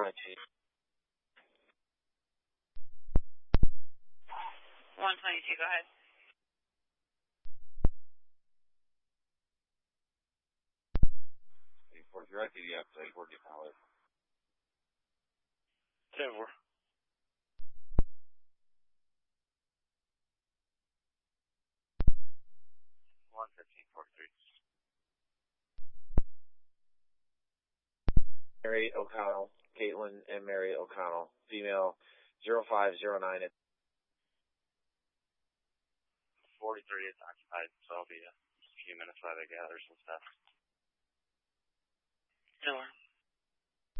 122. 122, go ahead. Direct EDF to 840 power. 10-4. 11543. Mary O'Connell, Caitlin and Mary O'Connell, female 0509. 43 is occupied, so I'll be a few minutes while they gather some stuff. 10-4.